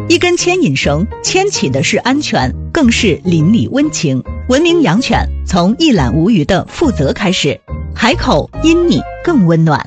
一根牵引绳牵起的是安全，更是邻里温情。文明养犬从一览无余的负责开始，海口因你更温暖。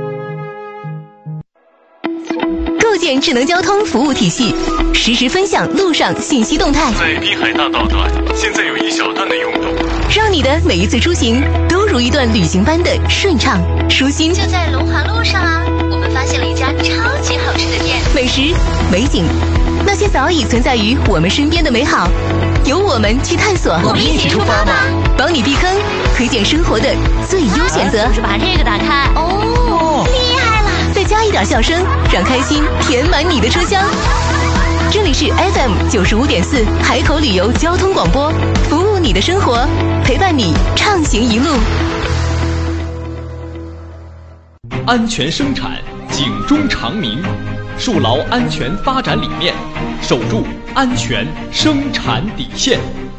构建智能交通服务体系，实时分享路上信息动态。 在滨海大道段，现在有一小段的拥堵， 让你的每一次出行都如一段旅行般的顺畅舒心。 就在龙华路上啊，我们发现了一家超级好吃的店， 美食、美景，那些早已存在于我们身边的美好，由我们去探索。 我们一起出发吧！ 帮你避坑，推荐生活的最优选择。 就是把这个打开。哦，厉害了！ 再加一点笑声，让开心填满你的车厢。这里是 FM 95.4海口旅游交通广播，服务你的生活，陪伴你畅行一路。 安全生产，警钟长鸣，树牢安全发展理念，守住安全生产底线。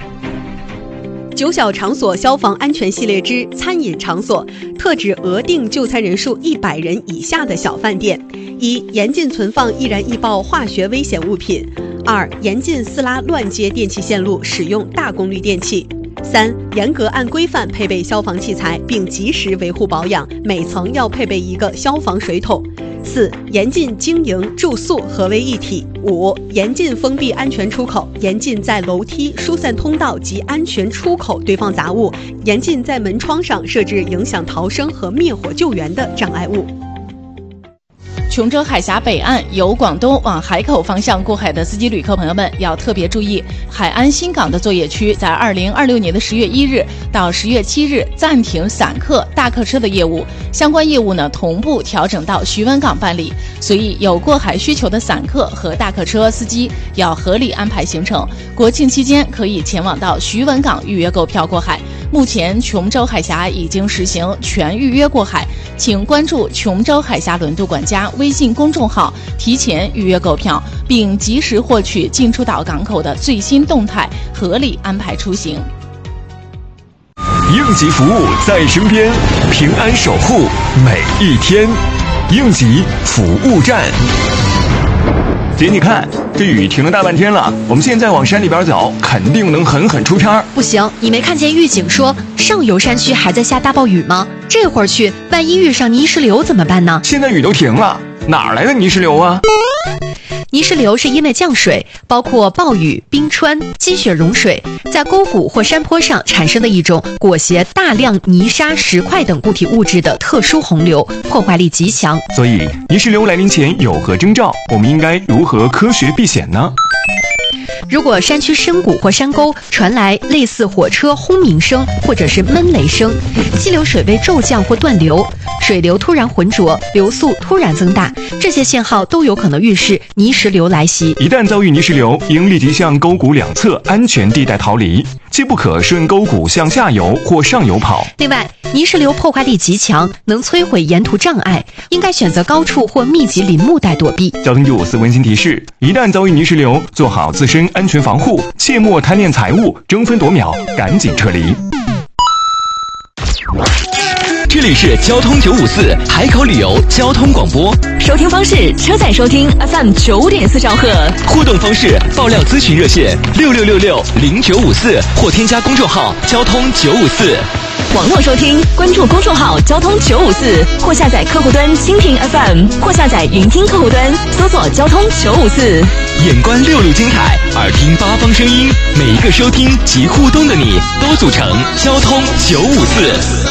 9小场所消防安全系列之餐饮场所，特指额定就餐人数100人以下的小饭店。1、严禁存放易燃易爆化学危险物品。2、严禁私拉乱接电气线路，使用大功率电器。3、严格按规范配备消防器材，并及时维护保养，每层要配备一个消防水桶。4、严禁经营住宿合为一体。5、严禁封闭安全出口，严禁在楼梯、疏散通道及安全出口堆放杂物，严禁在门窗上设置影响逃生和灭火救援的障碍物。 琼州海峡北岸由广东往海口方向过海的司机旅客朋友们要特别注意，海安新港的作业区在2026年的10月1日到10月7日暂停散客、大客车的业务，相关业务呢同步调整到徐闻港办理，所以有过海需求的散客和大客车司机要合理安排行程。国庆期间可以前往到徐闻港预约购票过海。目前琼州海峡已经实行全预约过海，请关注琼州海峡轮渡管家微信公众号，提前预约购票，并及时获取进出岛港口的最新动态，合理安排出行。 应急服务在身边，平安守护每一天。应急服务站。姐，你看这雨停了大半天了，我们现在往山里边走，肯定能狠狠出差。 不行，你没看见预警说上游山区还在下大暴雨吗？这会儿去，万一遇上泥石流怎么办呢？ 现在雨都停了，哪儿来的泥石流啊？ 泥石流是因为降水，包括暴雨、冰川、积雪融水，在沟谷或山坡上产生的一种裹挟大量泥沙、石块等固体物质的特殊洪流，破坏力极强。 所以，泥石流来临前有何征兆？我们应该如何科学避险呢？ 如果山区深谷或山沟传来类似火车轰鸣声或者是闷雷声，溪流水位骤降或断流，水流突然浑浊，流速突然增大，这些信号都有可能预示泥石流来袭。 一旦遭遇泥石流，应立即向沟谷两侧安全地带逃离，切不可顺沟谷向下游或上游跑。 另外，泥石流破坏力极强，能摧毁沿途障碍，应该选择高处或密集林木带躲避。 交通954温馨提示：一旦遭遇泥石流，做好自身安全防护，切莫贪恋财物，争分夺秒，赶紧撤离。 这里是交通954海口旅游交通广播， 收听方式：车载收听 FM 95.4兆赫， 互动方式：爆料咨询热线66660954或添加公众号交通954。 网络收听，关注公众号交通954，或下载客户端蜻蜓 FM， 或下载云听客户端，搜索交通954。 眼观6路精彩，耳听8方声音，每一个收听及互动的你，都组成交通954。